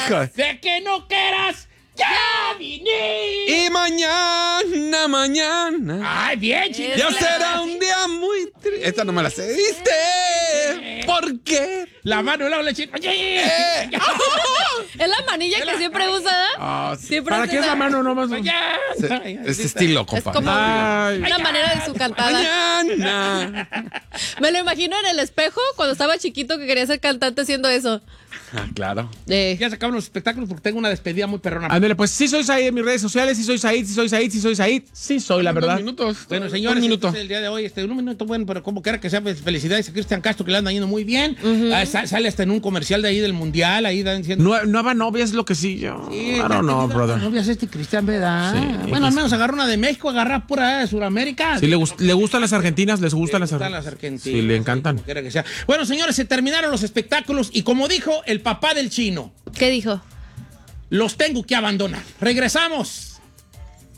Hijo. De que no quieras, ya viniste. Y mañana. Ay, bien, chico. Ya será un día muy triste. Esta no me la sé. ¿Viste? ¿Por qué? La mano, la chico. Oye. Es la manilla que siempre usa. Ah, sí. Siempre ¿Para hace qué es esa- la mano nomás? Es estilo, Es compa. como Ay. una manera de su cantada. Mañana. Me lo imagino en el espejo cuando estaba chiquito que quería ser cantante haciendo eso. Ah, claro. Ya se acaban los espectáculos porque tengo una despedida muy perrona. Ándale, pues sí soy Said en mis redes sociales, sí soy Said, sí soy Said, sí soy Said, sí soy, la verdad. 2 minutos. Bueno, señores, Un minuto. este es el día de hoy, un minuto, bueno, pero como quiera que sea, pues, felicidades a Cristian Castro, que le anda yendo muy bien. Sale hasta en un comercial de ahí del Mundial, ahí dan diciendo... Nueva novia es lo que sí yo. Sí, I don't know, brother. No veas Cristian, ¿verdad? Sí, Bueno, al menos agarra una de México, agarra pura de Sudamérica. Sí, le gustan las argentinas, les gustan las Están argentinas. las argentinas. Sí, le encantan. Como quiera que sea. Bueno, señores, se terminaron los espectáculos y como dijo el papá del chino, ¿Qué dijo? los tengo que abandonar. Regresamos.